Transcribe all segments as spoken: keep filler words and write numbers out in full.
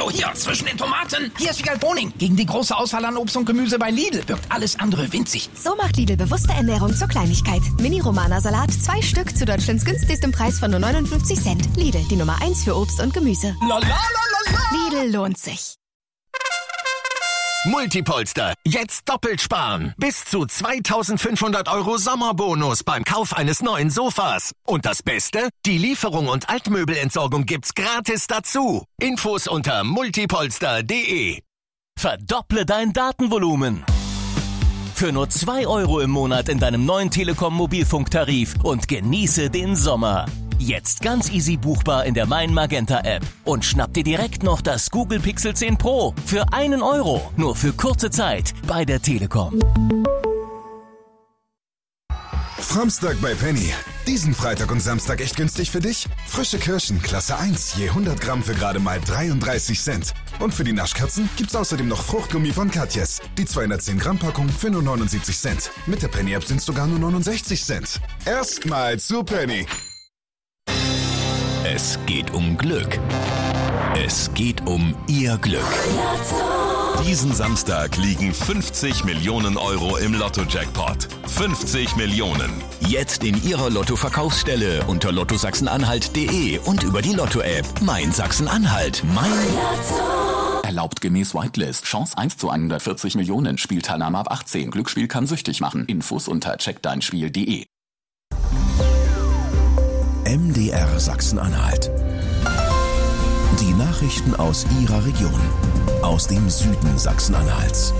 Hallo, hier, zwischen den Tomaten. Hier ist Wiegald Boning. Gegen die große Auswahl an Obst und Gemüse bei Lidl wirkt alles andere winzig. So macht Lidl bewusste Ernährung zur Kleinigkeit. Mini-Romana-Salat, zwei Stück zu Deutschlands günstigstem Preis von nur neunundfünfzig Cent. Lidl, die Nummer eins für Obst und Gemüse. La, la, la, la, la. Lidl lohnt sich. Multipolster, jetzt doppelt sparen. Bis zu zweitausendfünfhundert Euro Sommerbonus beim Kauf eines neuen Sofas. Und das Beste? Die Lieferung und Altmöbelentsorgung gibt's gratis dazu. Infos unter multipolster punkt de. Verdopple dein Datenvolumen. Für nur zwei Euro im Monat in deinem neuen Telekom Mobilfunktarif und genieße den Sommer. Jetzt ganz easy buchbar in der Mein Magenta App. Und schnapp dir direkt noch das Google Pixel zehn Pro für einen Euro. Nur für kurze Zeit bei der Telekom. Framstag bei Penny. Diesen Freitag und Samstag echt günstig für dich? Frische Kirschen, Klasse eins, je hundert Gramm für gerade mal dreiunddreißig Cent. Und für die Naschkatzen gibt's außerdem noch Fruchtgummi von Katjes. Die zweihundertzehn Gramm Packung für nur neunundsiebzig Cent. Mit der Penny-App sind's sogar nur neunundsechzig Cent. Erstmal zu Penny. Es geht um Glück. Es geht um Ihr Glück. Diesen Samstag liegen fünfzig Millionen Euro im Lotto-Jackpot. fünfzig Millionen. Jetzt in Ihrer Lotto-Verkaufsstelle unter lotto sachsen-anhalt punkt de und über die Lotto-App Mein Sachsen-Anhalt. Mein Lotto. Erlaubt gemäß Whitelist. Chance eins zu hundertvierzig Millionen. Spielteilnahme ab achtzehn. Glücksspiel kann süchtig machen. Infos unter check dein spiel punkt de. M D R Sachsen-Anhalt. Die Nachrichten aus Ihrer Region. Aus dem Süden Sachsen-Anhalts.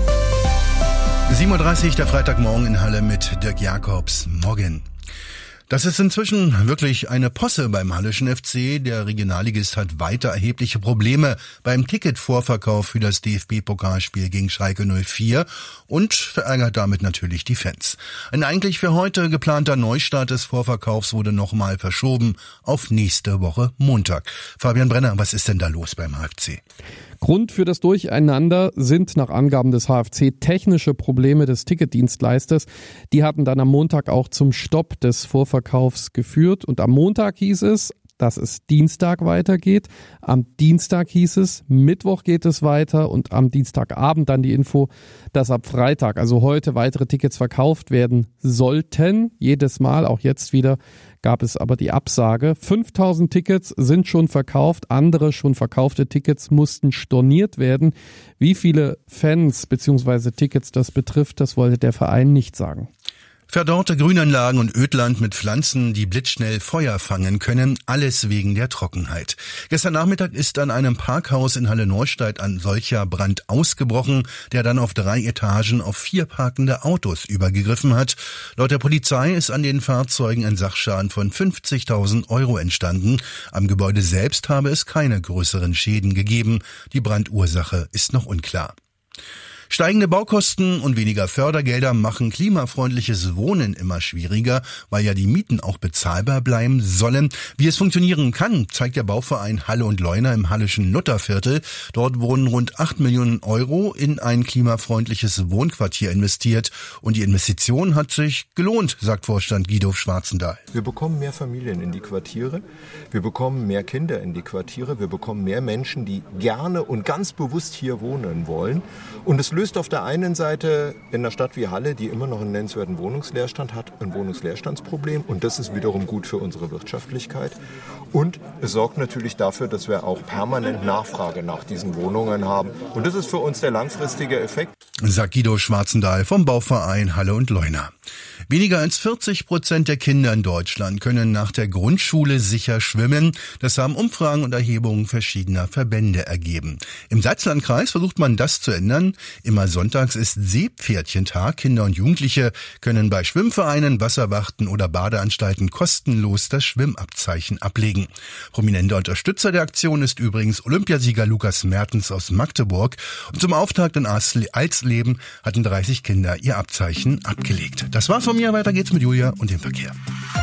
sieben Uhr dreißig, der Freitagmorgen in Halle mit Dirk Jakobs. Morgen. Das ist inzwischen wirklich eine Posse beim Halleschen F C. Der Regionalligist hat weiter erhebliche Probleme beim Ticketvorverkauf für das D F B-Pokalspiel gegen Schalke null vier und verärgert damit natürlich die Fans. Ein eigentlich für heute geplanter Neustart des Vorverkaufs wurde nochmal verschoben auf nächste Woche Montag. Fabian Brenner, was ist denn da los beim H F C? Grund für das Durcheinander sind nach Angaben des H F C technische Probleme des Ticketdienstleisters. Die hatten dann am Montag auch zum Stopp des Vorverkaufs geführt. Und am Montag hieß es, dass es Dienstag weitergeht. Am Dienstag hieß es, Mittwoch geht es weiter und am Dienstagabend dann die Info, dass ab Freitag, also heute, weitere Tickets verkauft werden sollten. Jedes Mal, auch jetzt wieder, gab es aber die Absage. fünftausend Tickets sind schon verkauft, andere schon verkaufte Tickets mussten storniert werden. Wie viele Fans bzw. Tickets das betrifft, das wollte der Verein nicht sagen. Verdorrte Grünanlagen und Ödland mit Pflanzen, die blitzschnell Feuer fangen können, alles wegen der Trockenheit. Gestern Nachmittag ist an einem Parkhaus in Halle-Neustadt ein solcher Brand ausgebrochen, der dann auf drei Etagen auf vier parkende Autos übergegriffen hat. Laut der Polizei ist an den Fahrzeugen ein Sachschaden von fünfzigtausend Euro entstanden. Am Gebäude selbst habe es keine größeren Schäden gegeben. Die Brandursache ist noch unklar. Steigende Baukosten und weniger Fördergelder machen klimafreundliches Wohnen immer schwieriger, weil ja die Mieten auch bezahlbar bleiben sollen. Wie es funktionieren kann, zeigt der Bauverein Halle und Leuna im Halleschen Lutherviertel. Dort wurden rund acht Millionen Euro in ein klimafreundliches Wohnquartier investiert. Und die Investition hat sich gelohnt, sagt Vorstand Guido Schwarzendahl. Wir bekommen mehr Familien in die Quartiere, wir bekommen mehr Kinder in die Quartiere, wir bekommen mehr Menschen, die gerne und ganz bewusst hier wohnen wollen. Und es löst auf der einen Seite in einer Stadt wie Halle, die immer noch einen nennenswerten Wohnungsleerstand hat, ein Wohnungsleerstandsproblem. Und das ist wiederum gut für unsere Wirtschaftlichkeit. Und es sorgt natürlich dafür, dass wir auch permanent Nachfrage nach diesen Wohnungen haben. Und das ist für uns der langfristige Effekt. Sagt Guido Schwarzendahl vom Bauverein Halle und Leuna. Weniger als vierzig Prozent der Kinder in Deutschland können nach der Grundschule sicher schwimmen. Das haben Umfragen und Erhebungen verschiedener Verbände ergeben. Im Salzlandkreis versucht man das zu ändern. Immer sonntags ist Seepferdchentag. Kinder und Jugendliche können bei Schwimmvereinen, Wasserwachten oder Badeanstalten kostenlos das Schwimmabzeichen ablegen. Prominenter Unterstützer der Aktion ist übrigens Olympiasieger Lukas Mertens aus Magdeburg. Und zum Auftakt in Alsleben hatten dreißig Kinder ihr Abzeichen abgelegt. Das war's von mir. Weiter geht's mit Julia und dem Verkehr.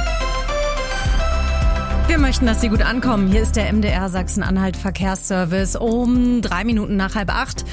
Wir möchten, dass Sie gut ankommen. Hier ist der M D R Sachsen-Anhalt Verkehrsservice um drei Minuten nach halb acht.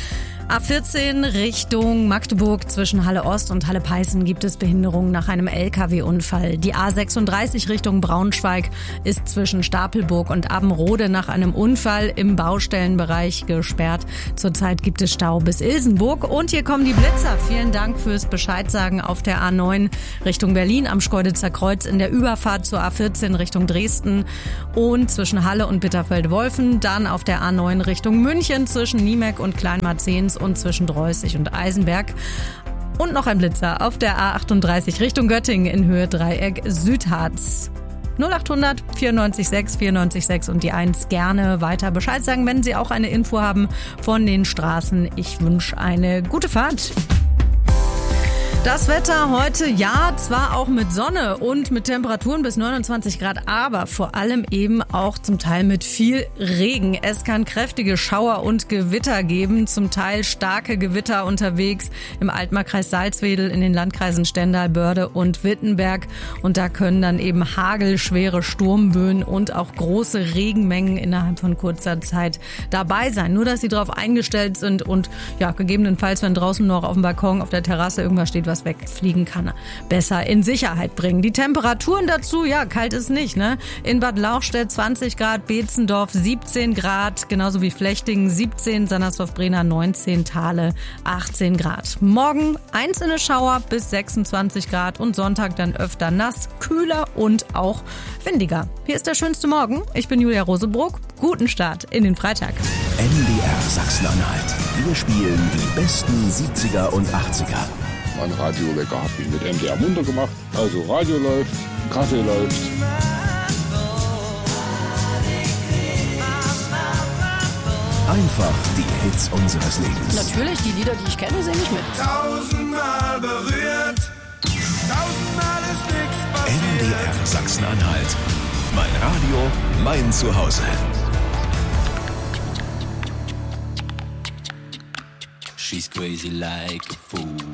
A vierzehn Richtung Magdeburg zwischen Halle Ost und Halle Peißen gibt es Behinderungen nach einem L K W-Unfall. Die A sechsunddreißig Richtung Braunschweig ist zwischen Stapelburg und Abbenrode nach einem Unfall im Baustellenbereich gesperrt. Zurzeit gibt es Stau bis Ilsenburg. Und hier kommen die Blitzer. Vielen Dank fürs Bescheidsagen auf der A neun Richtung Berlin am Schkeuditzer Kreuz in der Überfahrt zur A vierzehn Richtung Dresden und zwischen Halle und Bitterfeld-Wolfen. Dann auf der A neun Richtung München zwischen Niemeck und Kleinmarzens und zwischen Dreußig und Eisenberg. Und noch ein Blitzer auf der A achtunddreißig Richtung Göttingen in Höhe Dreieck Südharz. null achthundert vierundneunzig sechs vierundneunzig sechs und die eins gerne weiter Bescheid sagen, wenn Sie auch eine Info haben von den Straßen. Ich wünsche eine gute Fahrt. Das Wetter heute, ja, zwar auch mit Sonne und mit Temperaturen bis neunundzwanzig Grad, aber vor allem eben auch zum Teil mit viel Regen. Es kann kräftige Schauer und Gewitter geben, zum Teil starke Gewitter unterwegs im Altmarkkreis Salzwedel, in den Landkreisen Stendal, Börde und Wittenberg. Und da können dann eben hagelschwere Sturmböen und auch große Regenmengen innerhalb von kurzer Zeit dabei sein. Nur, dass Sie darauf eingestellt sind und ja, gegebenenfalls, wenn draußen noch auf dem Balkon, auf der Terrasse irgendwas steht, was wegfliegen kann, besser in Sicherheit bringen. Die Temperaturen dazu, ja, kalt ist nicht, ne? In Bad Lauchstädt zwanzig Grad, Beetzendorf siebzehn Grad, genauso wie Flechtingen siebzehn, Sandersdorf-Brena neunzehn, Thale achtzehn Grad. Morgen einzelne Schauer bis sechsundzwanzig Grad und Sonntag dann öfter nass, kühler und auch windiger. Hier ist der schönste Morgen. Ich bin Julia Rosebrock. Guten Start in den Freitag. N D R Sachsen-Anhalt. Wir spielen die besten siebziger und achtziger. Mein Radiowecker hat mich mit M D R munter gemacht. Also Radio läuft, Kaffee läuft. Einfach die Hits unseres Lebens. Natürlich, die Lieder, die ich kenne, singe ich mit. Tausendmal berührt, tausendmal ist nichts passiert. N D R Sachsen-Anhalt. Mein Radio, mein Zuhause. She's crazy like a fool.